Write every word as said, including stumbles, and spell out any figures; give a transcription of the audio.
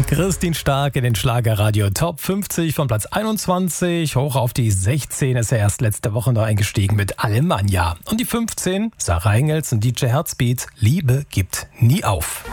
Christine Stark in den Schlagerradio Top fünfzig von Platz einundzwanzig. Hoch auf die sechzehn ist er erst letzte Woche noch eingestiegen mit Alemannia. Und die fünfzehn, Sarah Engels und D J Herzbeat, Liebe gibt nie auf.